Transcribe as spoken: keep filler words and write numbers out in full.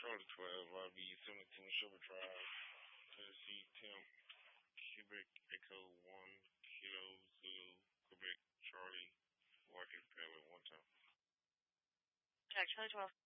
Charlie twelve, R B seventeen Sugar Drive, Tennessee Temp, Quebec Echo one, Kilo Zulu, Quebec Charlie, White Pale at one time. Jack Charlie twelve.